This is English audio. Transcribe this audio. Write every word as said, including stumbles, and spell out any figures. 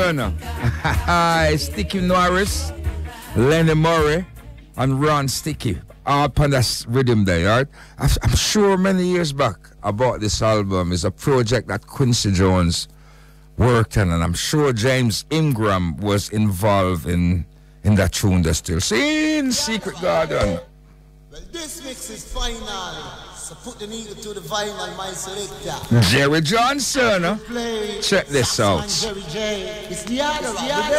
Sticky Norris, Lenny Murray, and Ron Sticky. Up on that rhythm there, right? I'm sure many years back about this album is a project that Quincy Jones worked on, and I'm sure James Ingram was involved in in that tune there still. See, in Secret Garden. Well, this mix is final. So put the needle to the vinyl, my selector. Jerry Johnson. Huh? Check this out. Jerry J. It's the other, it's the other.